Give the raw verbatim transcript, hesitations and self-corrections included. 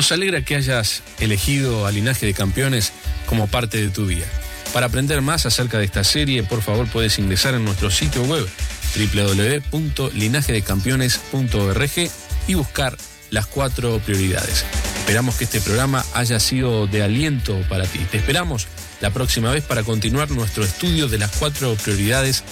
Nos alegra que hayas elegido a Linaje de Campeones como parte de tu día. Para aprender más acerca de esta serie, por favor puedes ingresar en nuestro sitio web doble u doble u doble u punto linaje de campeones punto org y buscar las cuatro prioridades. Esperamos que este programa haya sido de aliento para ti. Te esperamos la próxima vez para continuar nuestro estudio de las cuatro prioridades